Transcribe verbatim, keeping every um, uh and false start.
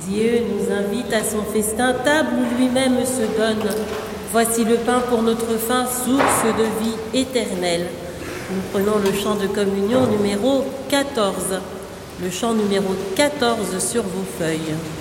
Dieu nous invite à son festin, table où lui-même se donne. Voici le pain pour notre faim, source de vie éternelle. Nous prenons le chant de communion numéro quatorze. Le chant numéro quatorze sur vos feuilles.